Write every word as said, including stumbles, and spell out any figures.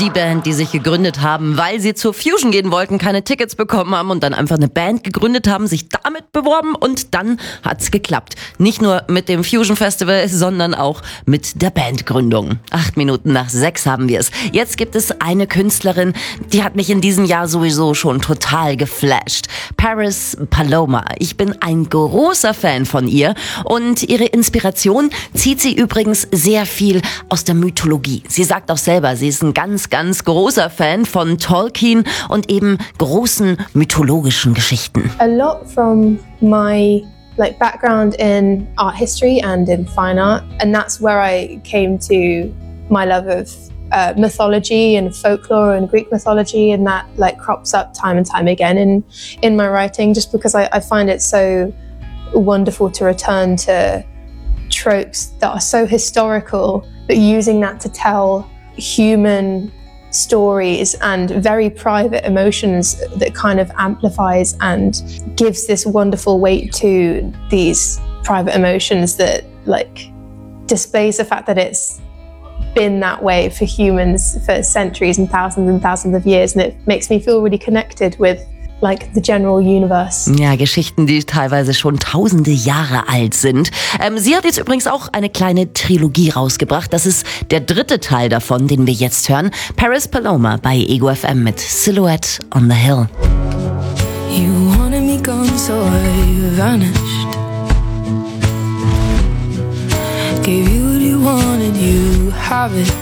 Die Band, die sich gegründet haben, weil sie zur Fusion gehen wollten, keine Tickets bekommen haben und dann einfach eine Band gegründet haben, sich damit beworben und dann hat's geklappt. Nicht nur mit dem Fusion Festival, sondern auch mit der Bandgründung. Acht Minuten nach sechs haben wir es. Jetzt gibt es eine Künstlerin, die hat mich in diesem Jahr sowieso schon total geflasht. Paris Paloma. Ich bin ein großer Fan von ihr und ihre Inspiration zieht sie übrigens sehr viel aus der Mythologie. Sie sagt auch selber, sie ist ein ganz, ganz großer Fan von Tolkien und eben großen mythologischen Geschichten. A lot from my like background in art history and in fine art, and that's where I came to my love of uh, mythology and folklore and Greek mythology, and that like crops up time and time again in in my writing, just because I, I find it so wonderful to return to tropes that are so historical, but using that to tell human stories and very private emotions that kind of amplifies and gives this wonderful weight to these private emotions that like displays the fact that it's been that way for humans for centuries and thousands and thousands of years, and it makes me feel really connected with like the general universe. Ja, Geschichten, die teilweise schon tausende Jahre alt sind. Ähm, sie hat jetzt übrigens auch eine kleine Trilogie rausgebracht. Das ist der dritte Teil davon, den wir jetzt hören. Paris Paloma bei Ego F M mit Silhouette on the Hill. You wanted me gone, so I vanished. Gave you what you wanted, you have it.